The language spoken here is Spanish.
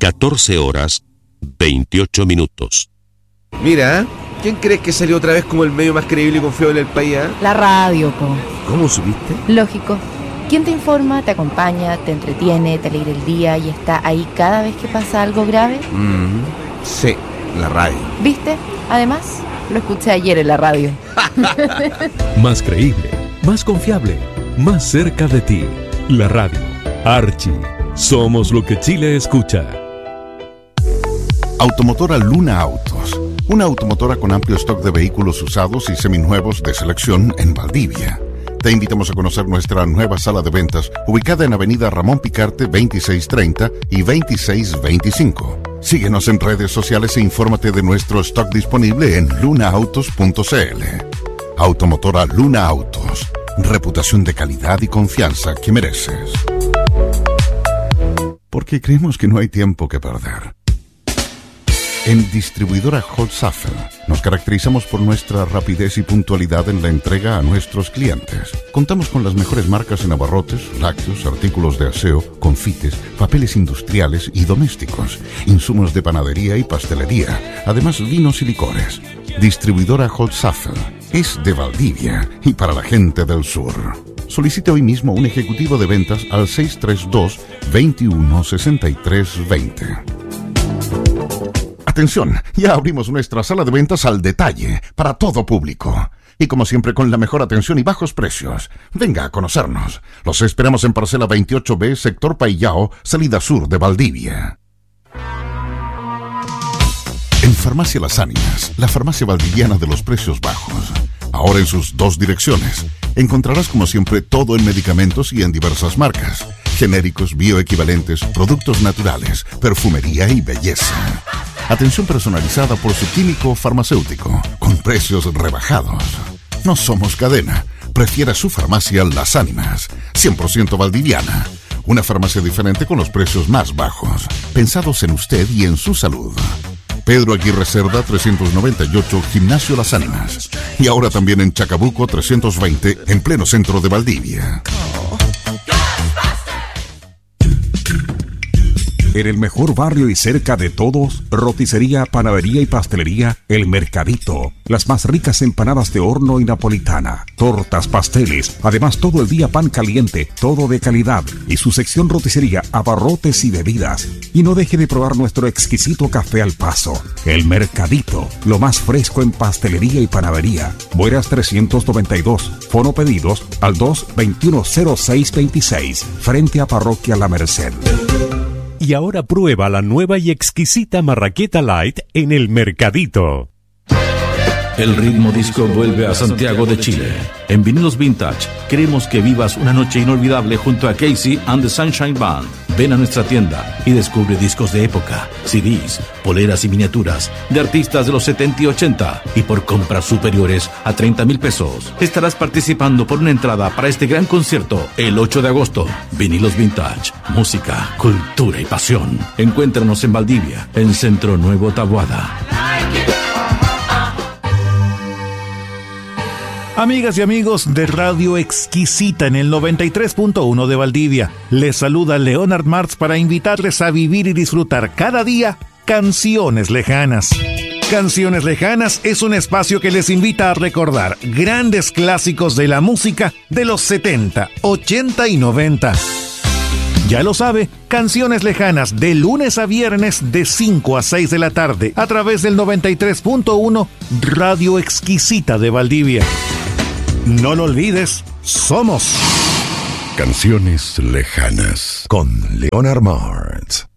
14 horas 28 minutos. Mira, ¿quién crees que salió otra vez como el medio más creíble y confiable del país? La radio, po. ¿Cómo supiste? Lógico. ¿Quién te informa, te acompaña, te entretiene, te alegra el día y está ahí cada vez que pasa algo grave? Sí, la radio. ¿Viste? Además, lo escuché ayer en la radio. Más creíble, más confiable, más cerca de ti. La radio. Archie. Somos lo que Chile escucha. Automotora Luna Autos. Una automotora con amplio stock de vehículos usados y seminuevos de selección en Valdivia. Te invitamos a conocer nuestra nueva sala de ventas, ubicada en Avenida Ramón Picarte 2630 y 2625. Síguenos en redes sociales e infórmate de nuestro stock disponible en lunaautos.cl. Automotora Luna Autos. Reputación de calidad y confianza que mereces. Porque creemos que no hay tiempo que perder. En Distribuidora Holzapfel nos caracterizamos por nuestra rapidez y puntualidad en la entrega a nuestros clientes. Contamos con las mejores marcas en abarrotes, lácteos, artículos de aseo, confites, papeles industriales y domésticos, insumos de panadería y pastelería, además vinos y licores. Distribuidora Holzapfel es de Valdivia y para la gente del sur. Solicite hoy mismo un ejecutivo de ventas al 632-216320. Atención, ya abrimos nuestra sala de ventas al detalle, para todo público. Y como siempre con la mejor atención y bajos precios. Venga a conocernos. Los esperamos en parcela 28B, sector Paillao, salida sur de Valdivia. En Farmacia Las Ánimas, la farmacia valdiviana de los precios bajos. Ahora en sus 2 direcciones. Encontrarás como siempre todo en medicamentos y en diversas marcas. Genéricos, bioequivalentes, productos naturales, perfumería y belleza. Atención personalizada por su químico farmacéutico, con precios rebajados. No somos cadena. Prefiera su farmacia Las Ánimas, 100% valdiviana. Una farmacia diferente con los precios más bajos, pensados en usted y en su salud. Pedro Aguirre Cerda 398, Gimnasio Las Ánimas. Y ahora también en Chacabuco 320, en pleno centro de Valdivia. En el mejor barrio y cerca de todos, roticería, panadería y pastelería, El Mercadito. Las más ricas empanadas de horno y napolitana, tortas, pasteles, además todo el día pan caliente, todo de calidad. Y su sección roticería, abarrotes y bebidas. Y no deje de probar nuestro exquisito café al paso. El Mercadito, lo más fresco en pastelería y panadería. Buenas 392, fono pedidos al 2210626, frente a Parroquia La Merced. Y ahora prueba la nueva y exquisita Marraqueta Light en El Mercadito. El ritmo disco vuelve a Santiago de Chile. En Vinilos Vintage queremos que vivas una noche inolvidable junto a Casey and the Sunshine Band. Ven a nuestra tienda y descubre discos de época, CDs, poleras y miniaturas de artistas de los 70 y 80. Y por compras superiores a 30,000 pesos estarás participando por una entrada para este gran concierto el 8 de agosto. Vinilos Vintage, música, cultura y pasión. Encuéntranos en Valdivia, en Centro Nuevo Taboada. Amigas y amigos de Radio Exquisita en el 93.1 de Valdivia, les saluda Leonard Martz para invitarles a vivir y disfrutar cada día Canciones Lejanas. Canciones Lejanas es un espacio que les invita a recordar grandes clásicos de la música de los 70, 80 y 90. Ya lo sabe, Canciones Lejanas de lunes a viernes de 5 a 6 de la tarde a través del 93.1 Radio Exquisita de Valdivia. No lo olvides, somos Canciones Lejanas con Leonard Martz.